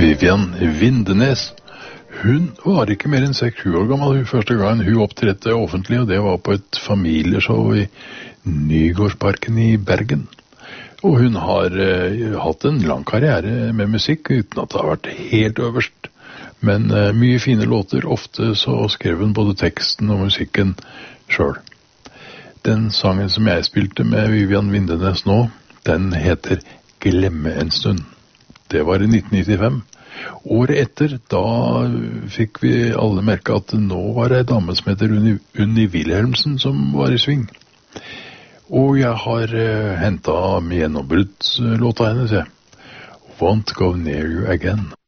Vivian Vindenes. Hun var ikke mer enn 6-7 år gammel første gang hun opptrådte offentlig, og det var på et familieshow i Nygårdsparken i Bergen. Og hun har hatt en lang karriere med musikk uten at det har vært helt øverst. Men mye fine låter, ofte så skrev hun både teksten og musikken selv. Den sangen som jeg spilte med Vivian Vindenes nå, den heter Glemme en stund. Det var i 1995. Året etter, da fikk vi alle merke at nå var det en dame som heter Unni Wilhelmsen som var i sving. Og jeg har hentet med gjennombruddslåta hennes, jeg. Won't Go Near You Again.